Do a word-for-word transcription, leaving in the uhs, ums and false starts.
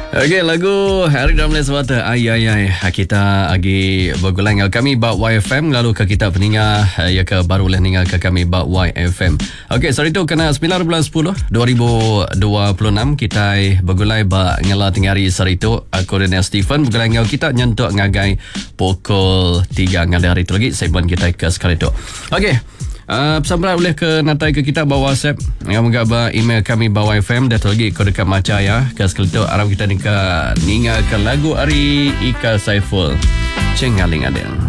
Okey, lagu Hari Ramli Semata. Ay, ay, ay. Kita lagi bergulang dengan kami Bak Y F M. Lalu ke kita peninggal, ya ke baru lah ningal ke kami Bak Y F M. Okey, sorry tu kena sembilan bulan sepuluh dua ribu dua puluh enam kita bergulai Bak ngala tingari sorry tu. Aku dan Stephen bergulai dengan kita nyentuk ngagai pukul tiga ngal hari tu lagi. Segmen kita ke sekali tu. Okey. Uh, pesan boleh ke natai ke kita bawa WhatsApp yang menggabah email kami bawa F M. Dah lagi kau dekat maca ya ke sekali tu Arab kita dekat ningal ke lagu Ari Ika Saiful Cengaling Adeng.